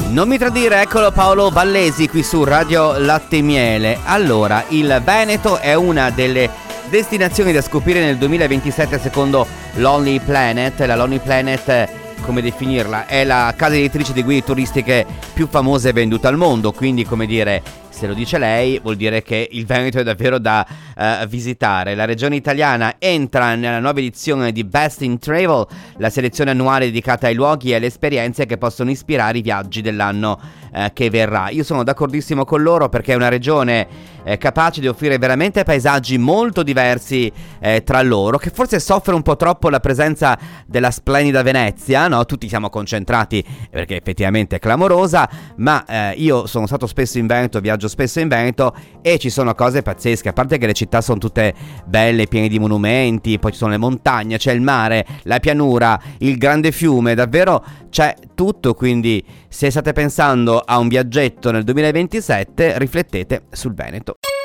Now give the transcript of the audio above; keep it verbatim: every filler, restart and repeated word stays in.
Non mi tradire, eccolo Paolo Vallesi qui su Radio Latte e Miele. Allora, il Veneto è una delle destinazioni da scoprire nel duemilaventisette secondo Lonely Planet. La Lonely Planet, come definirla, è la casa editrice di guide turistiche più famosa e venduta al mondo, quindi, come dire, se lo dice lei vuol dire che il Veneto è davvero da uh, visitare. La regione italiana entra nella nuova edizione di Best in Travel, la selezione annuale dedicata ai luoghi e alle esperienze che possono ispirare i viaggi dell'anno uh, che verrà. Io sono d'accordissimo con loro, perché è una regione eh, capace di offrire veramente paesaggi molto diversi eh, tra loro, che forse soffre un po' troppo la presenza della splendida Venezia, no? Tutti siamo concentrati perché effettivamente è clamorosa, ma eh, io sono stato spesso in Veneto, viaggio spesso in Veneto e ci sono cose pazzesche. A parte che le città sono tutte belle, piene di monumenti, poi ci sono le montagne, c'è il mare, la pianura, il grande fiume, davvero c'è tutto. Quindi se state pensando a un viaggetto nel duemilaventisette, riflettete sul Veneto.